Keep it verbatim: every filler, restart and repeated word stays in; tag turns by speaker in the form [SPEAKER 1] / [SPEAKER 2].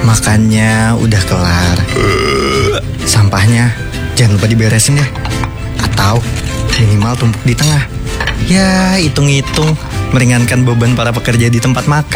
[SPEAKER 1] Makannya udah kelar. Sampahnya jangan lupa diberesin ya. Atau minimal tumpuk di tengah. Ya, hitung-hitung meringankan beban para pekerja di tempat makan.